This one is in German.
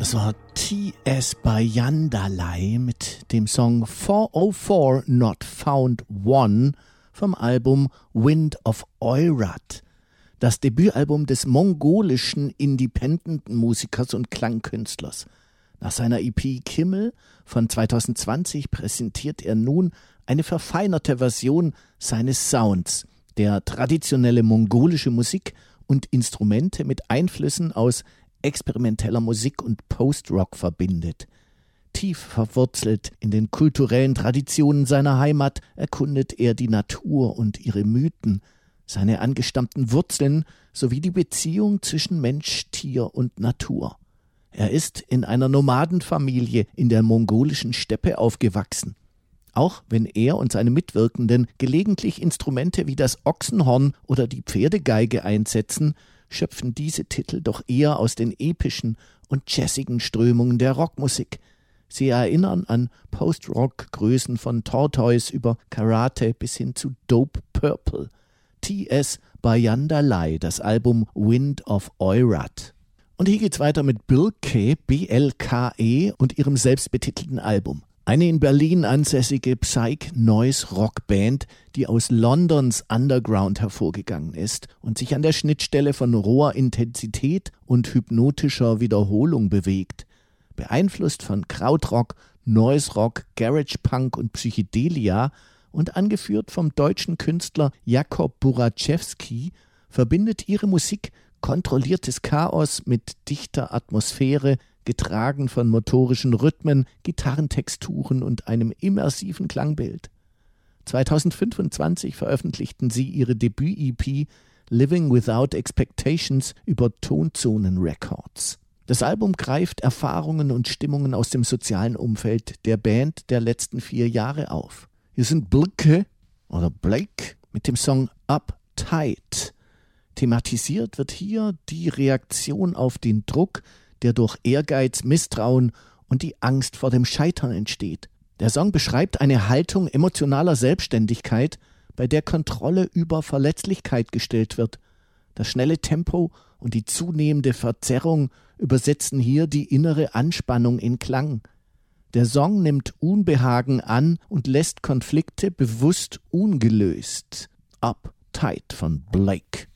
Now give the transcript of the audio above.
Das war T.S. Bayandalai mit dem Song 404 Not Found One vom Album Wind of Oirat, das Debütalbum des mongolischen Independent-Musikers und Klangkünstlers. Nach seiner EP Kimmel von 2020 präsentiert er nun eine verfeinerte Version seines Sounds, der traditionelle mongolische Musik und Instrumente mit Einflüssen aus experimenteller Musik und Post-Rock verbindet. Tief verwurzelt in den kulturellen Traditionen seiner Heimat erkundet er die Natur und ihre Mythen, seine angestammten Wurzeln sowie die Beziehung zwischen Mensch, Tier und Natur. Er ist in einer Nomadenfamilie in der mongolischen Steppe aufgewachsen. Auch wenn er und seine Mitwirkenden gelegentlich Instrumente wie das Ochsenhorn oder die Pferdegeige einsetzen, schöpfen diese Titel doch eher aus den epischen und jazzigen Strömungen der Rockmusik. Sie erinnern an Post-Rock-Größen von Tortoise über Karate bis hin zu Dope Purple. T.S. Bayandalai, das Album Wind of Oirat. Und hier geht's weiter mit Bilke, B-L-K-E und ihrem selbstbetitelten Album. Eine in Berlin ansässige Psych-Noise-Rockband, die aus Londons Underground hervorgegangen ist und sich an der Schnittstelle von roher Intensität und hypnotischer Wiederholung bewegt. Beeinflusst von Krautrock, Noise-Rock, Garage-Punk und Psychedelia und angeführt vom deutschen Künstler Jakob Buraczewski, verbindet ihre Musik kontrolliertes Chaos mit dichter Atmosphäre, getragen von motorischen Rhythmen, Gitarrentexturen und einem immersiven Klangbild. 2025 veröffentlichten sie ihre Debüt-EP Living Without Expectations über Tonzonen Records. Das Album greift Erfahrungen und Stimmungen aus dem sozialen Umfeld der Band der letzten 4 Jahre auf. Hier sind Blake mit dem Song Uptight. Thematisiert wird hier die Reaktion auf den Druck, der durch Ehrgeiz, Misstrauen und die Angst vor dem Scheitern entsteht. Der Song beschreibt eine Haltung emotionaler Selbstständigkeit, bei der Kontrolle über Verletzlichkeit gestellt wird. Das schnelle Tempo und die zunehmende Verzerrung übersetzen hier die innere Anspannung in Klang. Der Song nimmt Unbehagen an und lässt Konflikte bewusst ungelöst. Uptight von Blake.